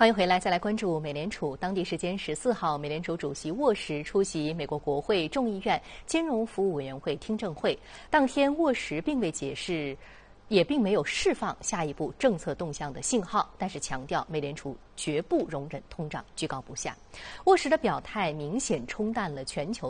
欢迎回来，再来关注美联储。当地时间14号，美联储主席沃什出席美国国会众议院金融服务委员会听证会。当天，沃什并未解释，也并没有释放下一步政策动向的信号，但是强调美联储绝不容忍通胀居高不下。沃什的表态明显冲淡了全球